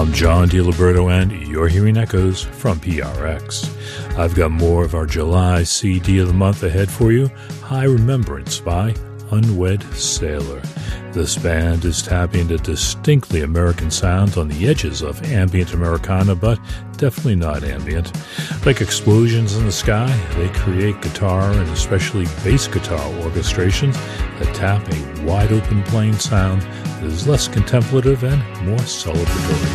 I'm John DiLiberto, and you're hearing Echoes from PRX. I've got more of our July CD of the month ahead for you, High Remembrance by Unwed Sailor. This band is tapping into distinctly American sounds on the edges of ambient Americana, but definitely not ambient. Like explosions in the sky, they create guitar and especially bass guitar orchestrations that tap a wide-open plain sound that is less contemplative and more celebratory.